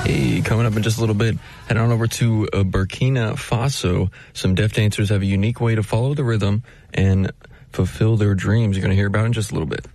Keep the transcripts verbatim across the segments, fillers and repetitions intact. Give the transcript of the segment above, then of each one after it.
Hey, coming up in just a little bit, head on over to uh, Burkina Faso. Some deaf dancers have a unique way to follow the rhythm and fulfill their dreams. You're going to hear about it in just a little bit.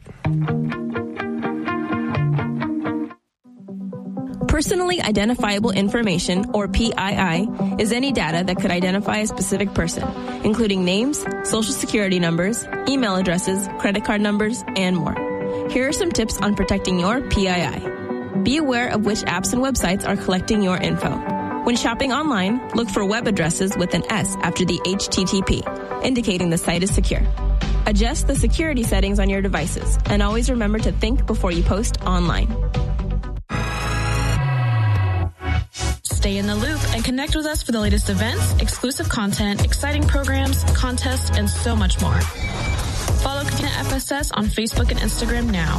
Personally identifiable information, or P I I, is any data that could identify a specific person, including names, social security numbers, email addresses, credit card numbers, and more. Here are some tips on protecting your P I I. Be aware of which apps and websites are collecting your info. When shopping online, look for web addresses with an S after the H T T P, indicating the site is secure. Adjust the security settings on your devices, and always remember to think before you post online. Stay in the loop and connect with us for the latest events, exclusive content, exciting programs, contests, and so much more. Follow Kakina F S S on Facebook and Instagram now.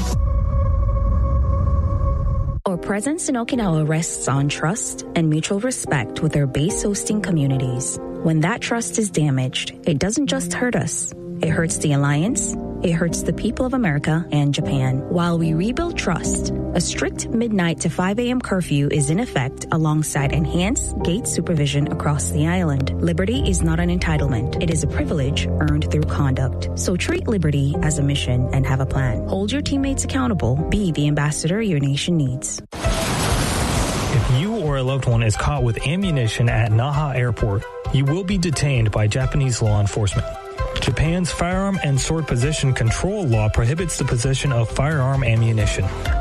Our presence in Okinawa rests on trust and mutual respect with our base hosting communities. When that trust is damaged, it doesn't just hurt us. It hurts the alliance, it hurts the people of America and Japan. While we rebuild trust, a strict midnight to five a.m. curfew is in effect alongside enhanced gate supervision across the island. Liberty is not an entitlement. It is a privilege earned through conduct. So treat liberty as a mission and have a plan. Hold your teammates accountable. Be the ambassador your nation needs. If you or a loved one is caught with ammunition at Naha Airport, you will be detained by Japanese law enforcement. Japan's firearm and sword possession control law prohibits the possession of firearm ammunition.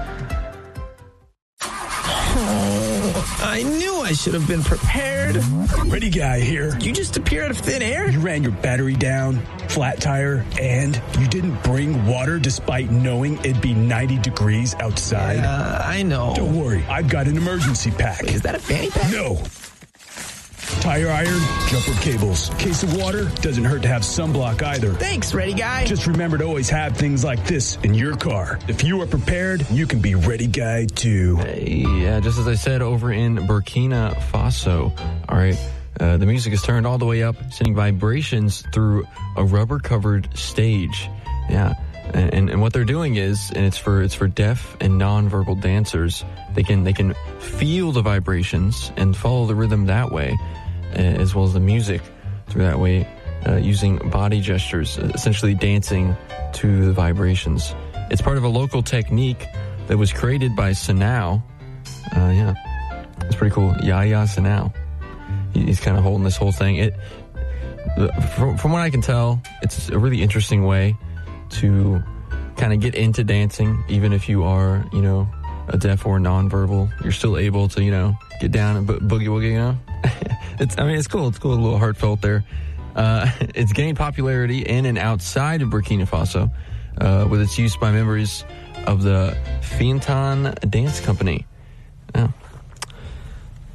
Oh, I knew I should have been prepared. Ready guy here. You just appeared out of thin air? You ran your battery down, flat tire, and you didn't bring water despite knowing it'd be ninety degrees outside. Yeah, I know. Don't worry, I've got an emergency pack. Wait, is that a fanny pack? No. Tire iron, jumper cables. Case of water, doesn't hurt to have sunblock either. Thanks, ready guy. Just remember to always have things like this in your car. If you are prepared, you can be ready guy too. Hey, yeah, just as I said, over in Burkina Faso. All right, uh, the music is turned all the way up, sending vibrations through a rubber-covered stage. Yeah, and, and and what they're doing is, and it's for it's for deaf and nonverbal dancers. They can they can feel the vibrations and follow the rhythm that way, as well as the music through that way, uh, using body gestures, essentially dancing to the vibrations. It's part of a local technique that was created by Sanao. Uh, yeah, it's pretty cool. Yaya Sanao. He's kind of holding this whole thing. It, from, from what I can tell, it's a really interesting way to kind of get into dancing, even if you are, you know, a deaf or nonverbal. You're still able to, you know, get down and bo- boogie woogie, you know? It's, I mean, it's cool. It's cool, a little heartfelt there. Uh, it's gained popularity in and outside of Burkina Faso uh, with its use by members of the Fintan Dance Company. Yeah.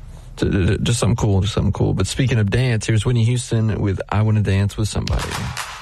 Just something cool, just something cool. But speaking of dance, here's Whitney Houston with I Want to Dance with Somebody.